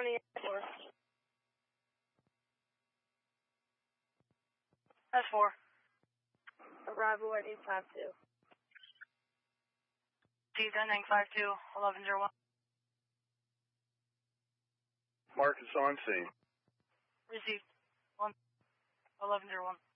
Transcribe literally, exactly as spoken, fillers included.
on the airport. S four. Arrival at eight five two. Descending five two, eleven zero one. Marcus on scene. Received. one, eleven zero one.